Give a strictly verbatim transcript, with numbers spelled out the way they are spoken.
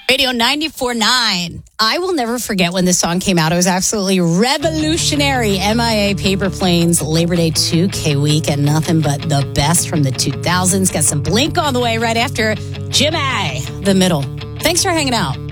Radio ninety-four point nine. I will never forget when this song came out. It was absolutely revolutionary. M I A Paper Planes, Labor Day two K week, and nothing but the best from the two thousands. Got some Blink on the way right after Jimmy, the middle. Thanks for hanging out.